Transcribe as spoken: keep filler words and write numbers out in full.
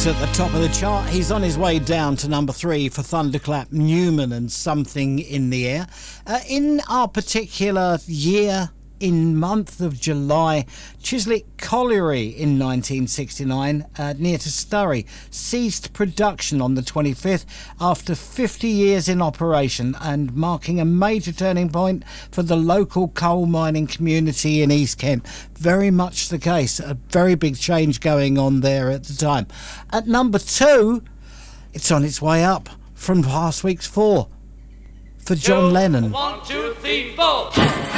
weeks at the top of the chart. He's on his way down to number three for Thunderclap Newman and Something in the Air. Uh, in our particular year, in month of July, Chiswick Colliery in nineteen sixty-nine, uh, near to Surrey, ceased production on the twenty-fifth after fifty years in operation and marking a major turning point for the local coal mining community in East Kent. Very much the case. A very big change going on there at the time. At number two, it's on its way up from last week's four for John two, Lennon. One, two, three, four.